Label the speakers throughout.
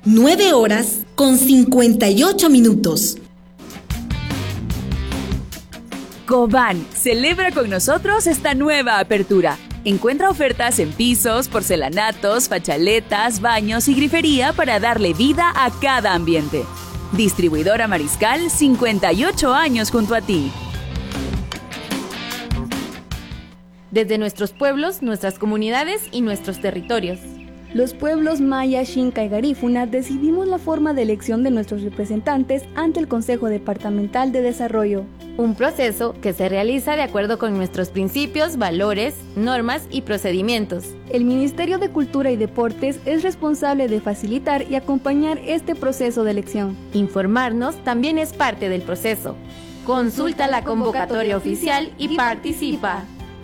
Speaker 1: 9 horas con 58 minutos.
Speaker 2: Coban celebra con nosotros esta nueva apertura. Encuentra ofertas en pisos, porcelanatos, fachaletas, baños y grifería para darle vida a cada ambiente. Distribuidora Mariscal, 58 años junto a ti.
Speaker 3: Desde nuestros pueblos, nuestras comunidades y nuestros territorios.
Speaker 4: Los pueblos Maya, Xinca y Garífuna decidimos la forma de elección de nuestros representantes ante el Consejo Departamental de Desarrollo.
Speaker 3: Un proceso que se realiza de acuerdo con nuestros principios, valores, normas y procedimientos.
Speaker 4: El Ministerio de Cultura y Deportes es responsable de facilitar y acompañar este proceso de elección.
Speaker 3: Informarnos también es parte del proceso. Consulta la convocatoria oficial y participa.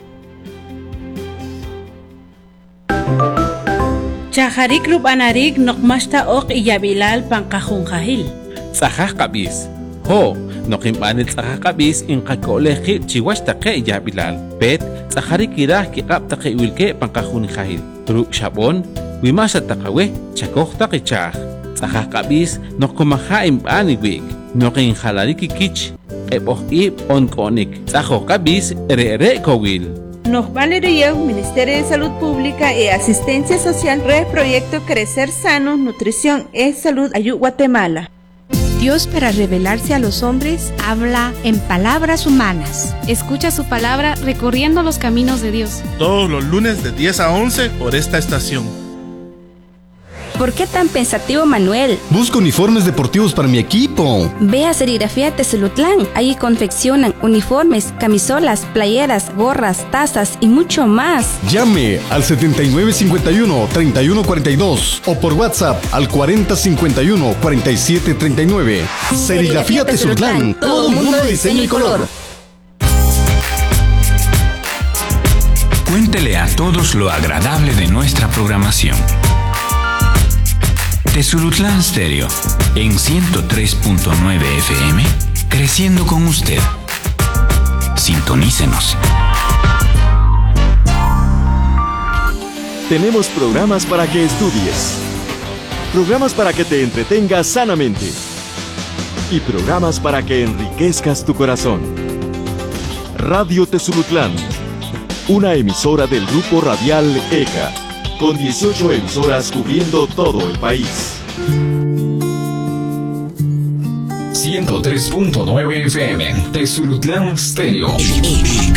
Speaker 5: Chajarik rubanarik nokmashta ok iyabilal pankajunjahil.
Speaker 6: Tzajaj kabis. Ho, nokimbanil tzajaj kabis inqakoleji chiwashtaqe iyabilal. Pet, tzajarik irah kiqaptaqe iwilke pankajunjahil. Ruk shabon, wimasha taqawe, chakojtaqe chaj. Tzajaj kabis nokomaja imbaniwik. Nokinjalariki kich, ebohib onkonik. Tzajoj kabis re kowil.
Speaker 5: Nos valería Ministerio de Salud Pública y Asistencia Social, Red Proyecto Crecer Sano, Nutrición y Salud, Ayú Guatemala.
Speaker 7: Dios, para revelarse a los hombres, habla en palabras humanas.
Speaker 8: Escucha su palabra recorriendo los caminos de Dios.
Speaker 9: Todos los lunes de 10 a 11 por esta estación.
Speaker 10: ¿Por qué tan pensativo, Manuel?
Speaker 11: Busco uniformes deportivos para mi equipo.
Speaker 10: Ve a Serigrafía Tezulutlán. Ahí confeccionan uniformes, camisolas, playeras, gorras, tazas y mucho más.
Speaker 11: Llame al 7951-3142 o por WhatsApp al 4051-4739. Serigrafía Tezulutlán. Todo mundo de diseño y color.
Speaker 12: Cuéntele a todos lo agradable de nuestra programación. Tezulutlán Stereo, en 103.9 FM, creciendo con usted. Sintonícenos.
Speaker 13: Tenemos programas para que estudies, programas para que te entretengas sanamente y programas para que enriquezcas tu corazón. Radio Tezulutlán, una emisora del grupo radial ECA, con 18 emisoras cubriendo todo el país.
Speaker 12: 103.9 FM, Tezulutlán Stereo.